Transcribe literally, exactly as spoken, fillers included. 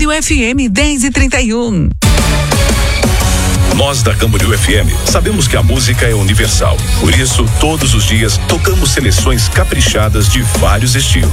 Camboriú F M dez e trinta e um. Nós da Camboriú F M sabemos que a música é universal. Por isso, todos os dias tocamos seleções caprichadas de vários estilos.